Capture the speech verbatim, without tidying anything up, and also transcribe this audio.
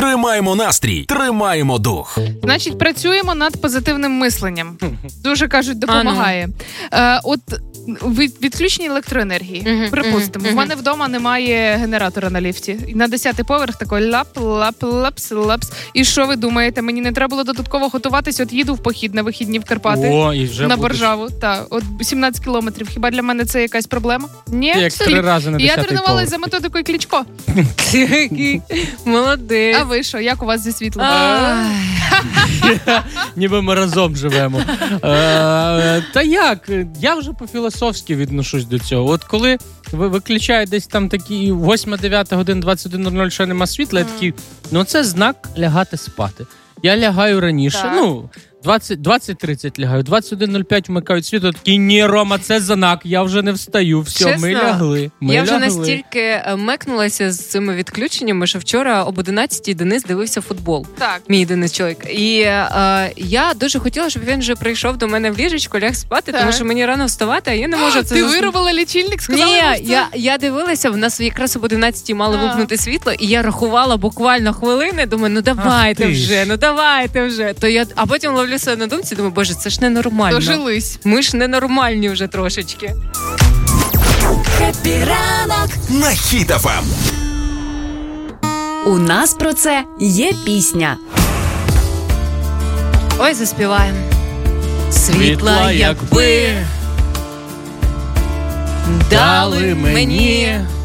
Тримаємо настрій, тримаємо дух. Значить, працюємо над позитивним мисленням. Дуже, кажуть, допомагає. Е, от від, відключення електроенергії. Uh-huh, Припустимо, uh-huh. в мене вдома немає генератора на ліфті. На десятий поверх такий лап, лап, лапс, лапс. І що ви думаєте? Мені не треба було додатково готуватися. От їду в похід на вихідні в Карпати. О, і вже на будеш... Боржаву. Так, от сімнадцять кілометрів. Хіба для мене це якась проблема? Ні. Як три рази на десятий Я тренувалась поверх. за методикою Кличко. Молодець. А ви що? Як у вас зі світлом? Ніби ми разом живемо. Та як? Я вже по-філософськи відношусь до цього. От коли виключають десь там такі восьма-дев'ята година, двадцять один нуль нуль, ще нема світла, я такий, ну це знак лягати спати. Я лягаю раніше, так. ну, двадцять тридцять лягаю, двадцять один нуль п'ять вмикають світло, такий, ні, Рома, це знак, я вже не встаю, все, Чесно, ми лягли. Ми я вже лягли. настільки мекнулася з цими відключеннями, що вчора об одинадцятій Денис дивився футбол. Так. Мій Денис чоловік. І е, я дуже хотіла, щоб він вже прийшов до мене в ліжечко, ляг спати, так. тому що мені рано вставати, а я не можу це Ти заснути. виробила лічильник, сказала? Ні, що... я, я дивилася, в нас якраз об одинадцятій мали А. вимкнути світло, і я рахувала буквально хвилини, думаю, ну давайте вже, ну давайте вже. То я, а потім ловлю себе на думці, думаю, боже, це ж ненормально. Дожились. Ми ж ненормальні вже трошечки. Хеппі ранок На Хіт еф ем. У нас про це є пісня. Ой, заспіваємо. Світла, якби дали мені